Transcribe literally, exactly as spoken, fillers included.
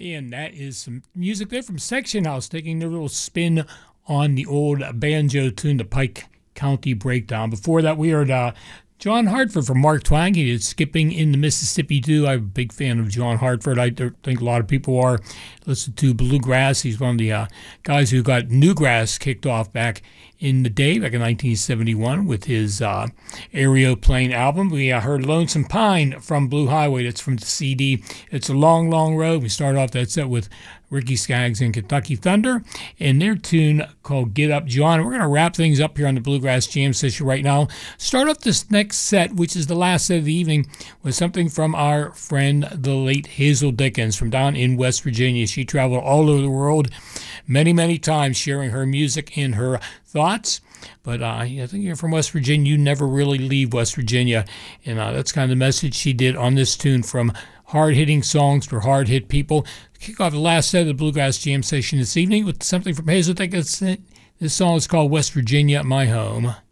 And that is some music there from Section House, taking their little spin on the old banjo tune, the Pike County Breakdown. Before that, we heard uh, John Hartford from Mark Twain. He did Skipping in the Mississippi too. I'm a big fan of John Hartford. I think a lot of people are. Listen to bluegrass. He's one of the uh, guys who got newgrass kicked off back in the day, back in nineteen seventy-one, with his uh, Aeroplane album. We uh, heard Lonesome Pine from Blue Highway. That's from the C D. It's a Long, Long Road. We started off that set with Ricky Skaggs and Kentucky Thunder and their tune called Get Up, John. We're going to wrap things up here on the Bluegrass Jam Session right now. Start off this next set, which is the last set of the evening, with something from our friend, the late Hazel Dickens, from down in West Virginia. She traveled all over the world many, many times, sharing her music and her thoughts. But uh, I think you're from West Virginia. You never really leave West Virginia. And uh, that's kind of the message she did on this tune, from hard-hitting songs for hard-hit people. Kick off the last set of the Bluegrass Jam Session this evening with something from Hazel Dickens. This song is called West Virginia, My Home.